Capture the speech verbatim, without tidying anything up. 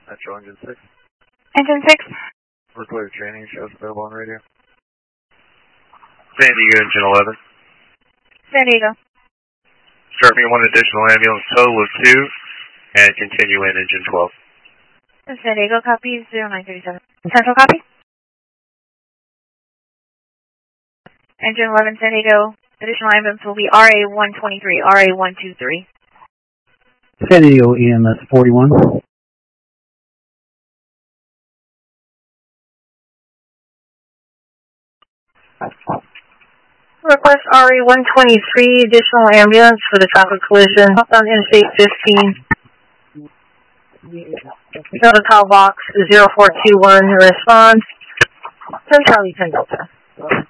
Metro Engine six. Engine six. We're clear to training. Shows available on radio. San Diego Engine eleven. San Diego. Start me one additional ambulance, total of two, and continue in Engine twelve. San Diego, copy zero nine three seven. Central, copy. Engine eleven, San Diego. Additional ambulance will be R A one twenty-three, R A one twenty-three. San Diego E M S forty-one. Request R A one twenty-three, additional ambulance for the traffic collision on Interstate fifteen. Delta call box zero four two one, response. ten Charlie ten Delta.